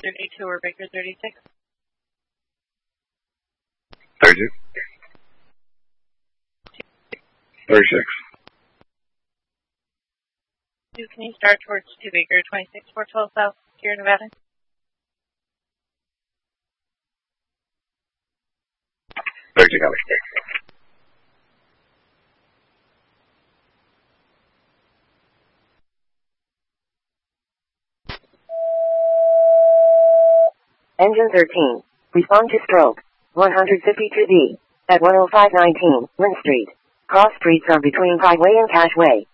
32 or Baker 36. 32. 36. 2, can you start towards 2 Baker 26, 412 South, Sierra Nevada? Engine 13. Respond to stroke. 152D. At 10519 Lynn Street. Cross streets are between Highway and Cashway.